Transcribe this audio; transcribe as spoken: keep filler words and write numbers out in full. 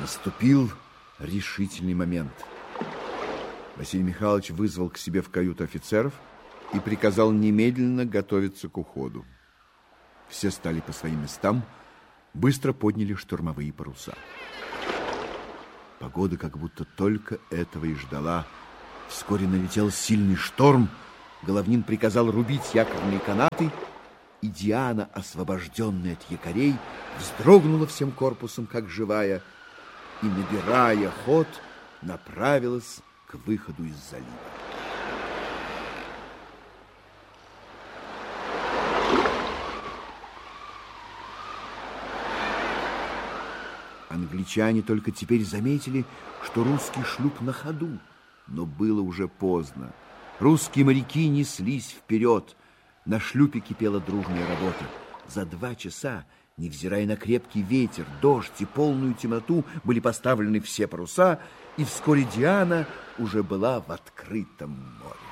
Наступил решительный момент. Василий Михайлович вызвал к себе в каюту офицеров и приказал немедленно готовиться к уходу. Все стали по своим местам, быстро подняли штурмовые паруса. Погода как будто только этого и ждала. Вскоре налетел сильный шторм, Головнин приказал рубить якорные канаты, и Диана, освобожденная от якорей, вздрогнула всем корпусом, как живая, и, набирая ход, направилась к выходу из залива. Англичане только теперь заметили, что русский шлюп на ходу, но было уже поздно. Русские моряки неслись вперед. На шлюпе кипела дружная работа. За два часа, невзирая на крепкий ветер, дождь и полную темноту, были поставлены все паруса, и вскоре Диана уже была в открытом море.